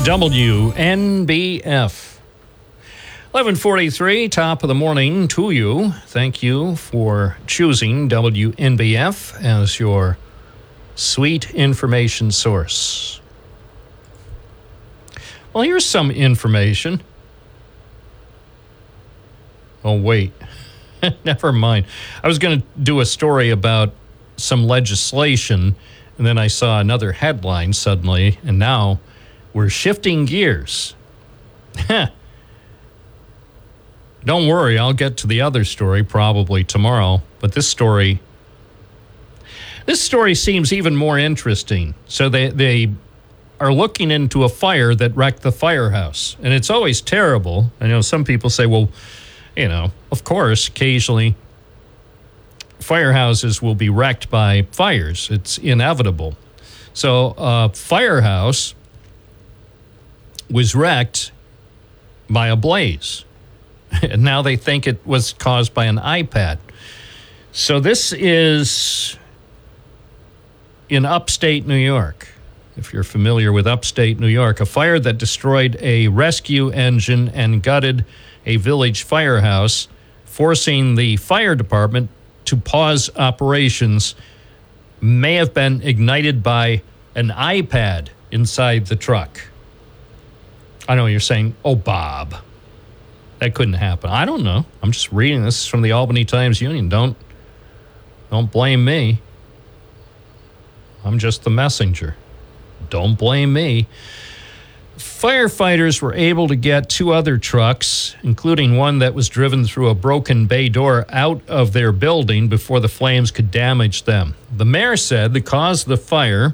WNBF. 11:43, top of the morning to you. Thank you for choosing WNBF as your sweet information source. Well, here's some information. Oh, wait. Never mind. I was going to do a story about some legislation, and then I saw another headline suddenly, and now we're shifting gears. Don't worry, I'll get to the other story probably tomorrow, but this story seems even more interesting. So they are looking into a fire that wrecked the firehouse, and it's always terrible. I know some people say, well, of course, occasionally firehouses will be wrecked by fires. It's inevitable. So a firehouse was wrecked by a blaze. And now they think it was caused by an iPad. So this is in upstate New York. If you're familiar with upstate New York, a fire that destroyed a rescue engine and gutted a village firehouse, forcing the fire department to pause operations, may have been ignited by an iPad inside the truck. I know you're saying, oh, Bob, that couldn't happen. I don't know. I'm just reading this from the Albany Times-Union. Don't blame me. I'm just the messenger. Don't blame me. Firefighters were able to get two other trucks, including one that was driven through a broken bay door, out of their building before the flames could damage them. The mayor said the cause of the fire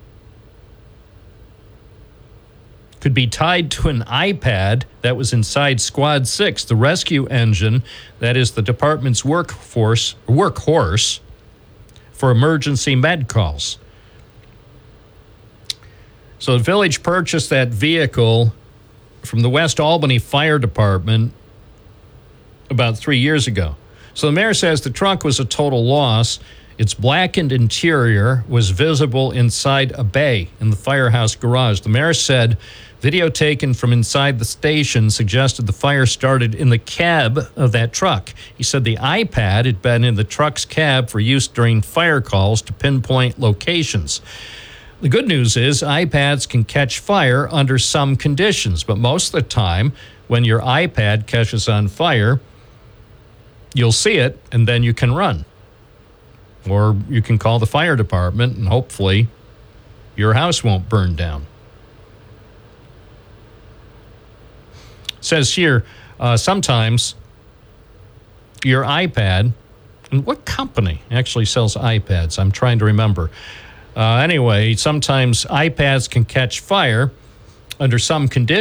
could be tied to an iPad that was inside Squad 6, the rescue engine that is the department's workhorse for emergency med calls. So the village purchased that vehicle from the West Albany Fire Department about 3 years ago. So the mayor says the truck was a total loss. Its blackened interior was visible inside a bay in the firehouse garage. The mayor said video taken from inside the station suggested the fire started in the cab of that truck. He said the iPad had been in the truck's cab for use during fire calls to pinpoint locations. The good news is iPads can catch fire under some conditions, but most of the time when your iPad catches on fire, you'll see it and then you can run. Or you can call the fire department and hopefully your house won't burn down. It says here, sometimes your iPad, and what company actually sells iPads? I'm trying to remember. Anyway, sometimes iPads can catch fire under some conditions.